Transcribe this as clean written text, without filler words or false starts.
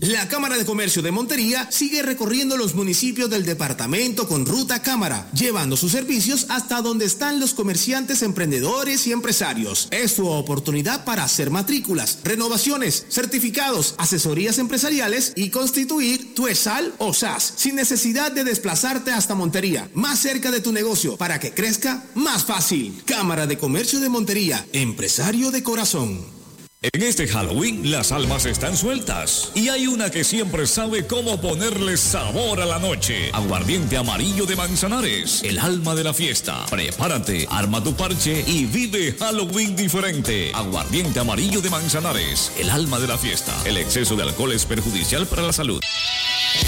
La Cámara de Comercio de Montería sigue recorriendo los municipios del departamento con Ruta Cámara, llevando sus servicios hasta donde están los comerciantes, emprendedores y empresarios. Es tu oportunidad para hacer matrículas, renovaciones, certificados, asesorías empresariales y constituir tu ESAL o SAS sin necesidad de desplazarte hasta Montería, más cerca de tu negocio para que crezca más fácil. Cámara de Comercio de Montería, empresario de corazón. En este Halloween las almas están sueltas y hay una que siempre sabe cómo ponerle sabor a la noche. Aguardiente Amarillo de Manzanares, el alma de la fiesta. Prepárate, arma tu parche y vive Halloween diferente. Aguardiente Amarillo de Manzanares, el alma de la fiesta. El exceso de alcohol es perjudicial para la salud.